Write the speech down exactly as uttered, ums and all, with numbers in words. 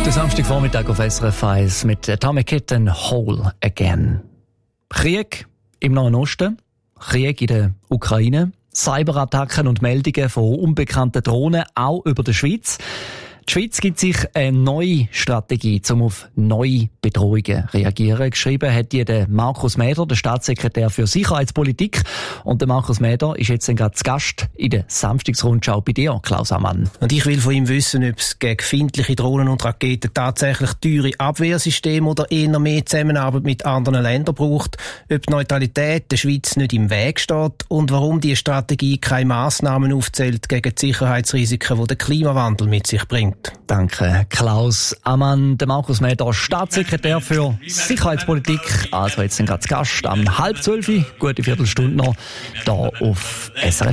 Der Samstagvormittag auf S R F eins mit Atomic Kitten Whole Again. Krieg im Nahen Osten, Krieg in der Ukraine, Cyberattacken und Meldungen von unbekannten Drohnen auch über der Schweiz. Die Schweiz gibt sich eine neue Strategie, um auf neue Bedrohungen zu reagieren. Geschrieben hat die der Markus Mäder, der Staatssekretär für Sicherheitspolitik. Und der Markus Mäder ist jetzt gerade zu Gast in der Samstagsrundschau bei dir, Klaus Ammann. Und ich will von ihm wissen, ob es gegen findliche Drohnen und Raketen tatsächlich teure Abwehrsysteme oder eher mehr Zusammenarbeit mit anderen Ländern braucht, ob die Neutralität der Schweiz nicht im Weg steht und warum die Strategie keine Massnahmen aufzählt gegen die Sicherheitsrisiken, die der Klimawandel mit sich bringt. Danke, Klaus Ammann. Der Markus Mäder, Staatssekretär für Sicherheitspolitik. Also jetzt sind gerade zu Gast am halb zwölf, gute Viertelstunde noch, hier auf S R F.